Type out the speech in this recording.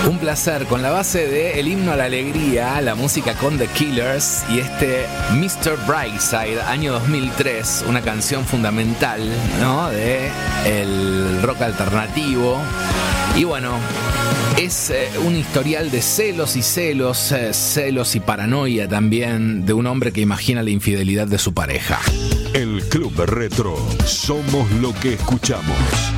Un placer, con la base de El himno a la alegría, la música con The Killers y este Mr. Brightside, año 2003, una canción fundamental, ¿no?, de el rock alternativo. Y bueno, es un historial de celos y paranoia también de un hombre que imagina la infidelidad de su pareja. El Club Retro. Somos lo que escuchamos.